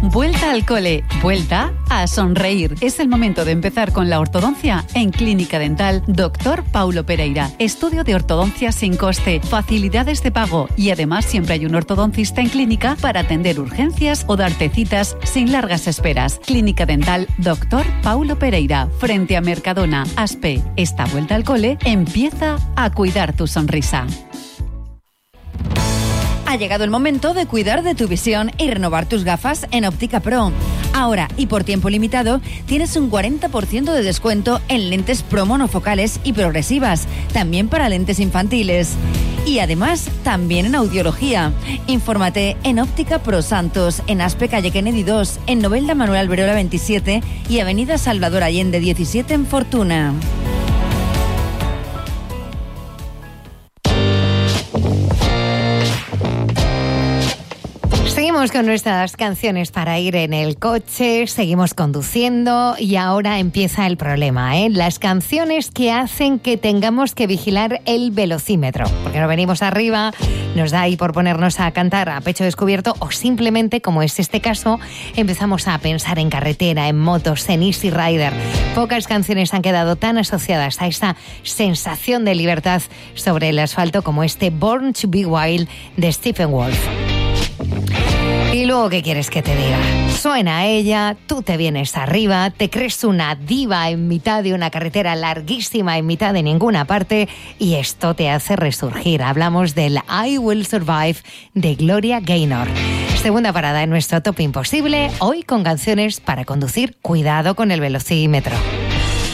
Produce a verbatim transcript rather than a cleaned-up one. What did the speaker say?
Vuelta al cole, vuelta a sonreír. Es el momento de empezar con la ortodoncia en Clínica Dental Doctor Paulo Pereira. Estudio de ortodoncia sin coste, facilidades de pago y además siempre hay un ortodoncista en clínica para atender urgencias o darte citas sin largas esperas. Clínica Dental Doctor Paulo Pereira, frente a Mercadona, Aspe. Esta vuelta al cole empieza a cuidar tu sonrisa. Ha llegado el momento de cuidar de tu visión y renovar tus gafas en Óptica Pro. Ahora y por tiempo limitado tienes un cuarenta por ciento de descuento en lentes Pro monofocales y progresivas, también para lentes infantiles. Y además, también en audiología. Infórmate en Óptica Pro Santos, en Aspe Calle Kennedy dos, en Novelda Manuel Alberola veintisiete y Avenida Salvador Allende diecisiete en Fortuna. Seguimos con nuestras canciones para ir en el coche, seguimos conduciendo y ahora empieza el problema, ¿eh? Las canciones que hacen que tengamos que vigilar el velocímetro, porque no venimos arriba, nos da ahí por ponernos a cantar a pecho descubierto o simplemente, como es este caso, empezamos a pensar en carretera, en motos, en Easy Rider. Pocas canciones han quedado tan asociadas a esa sensación de libertad sobre el asfalto como este Born to Be Wild de Stephen Wolf. Y luego, ¿qué quieres que te diga? Suena ella, tú te vienes arriba, te crees una diva en mitad de una carretera larguísima, en mitad de ninguna parte, y esto te hace resurgir. Hablamos del I Will Survive de Gloria Gaynor. Segunda parada en nuestro Top Imposible, hoy con canciones para conducir. Cuidado con el velocímetro.